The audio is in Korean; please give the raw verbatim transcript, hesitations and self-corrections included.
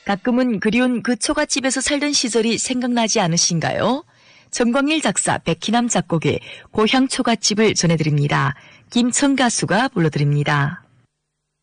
가끔은 그리운 그 초가집에서 살던 시절이 생각나지 않으신가요? 정광일 작사, 백희남 작곡의 고향 초가집을 전해드립니다. 김청 가수가 불러드립니다.